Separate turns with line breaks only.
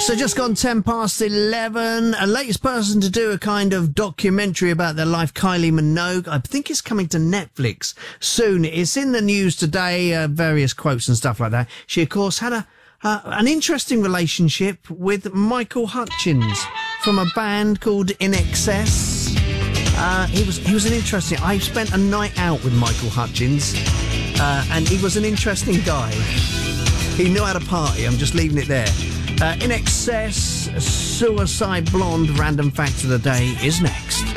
So just gone 10 past 11. A latest person to do a kind of documentary about their life, Kylie Minogue. I think it's coming to Netflix soon. It's in the news today, various quotes and stuff like that. She, of course, had an interesting relationship with Michael Hutchins from a band called In Excess. He was an interesting... I spent a night out with Michael Hutchins, and he was an interesting guy. He knew how to party. I'm just leaving it there. In Excess, Suicide Blonde, random fact of the day is next.